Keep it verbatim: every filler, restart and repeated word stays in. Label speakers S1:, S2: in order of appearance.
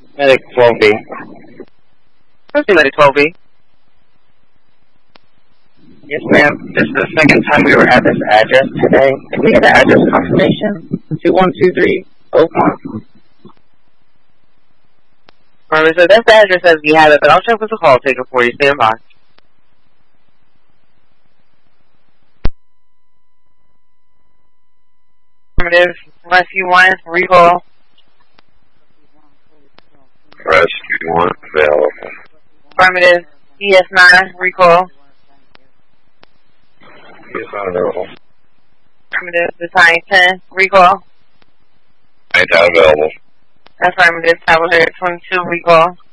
S1: Medic twelve B.
S2: First Medic twelve B.
S1: Yes, ma'am. This is the second time we were at this address today. Can we get the address confirmation? two one two three oh one.
S2: Alright, so that's the address as we have it, but I'll check with the call taker for you. Stand by. Affirmative. Rescue one, recall.
S3: Rescue one available.
S2: Affirmative. E S nine, recall.
S3: He's not available.
S2: Affirmative. Battalion ten, recall.
S3: Ain't that available.
S2: Affirmative. Tower twenty-two, recall.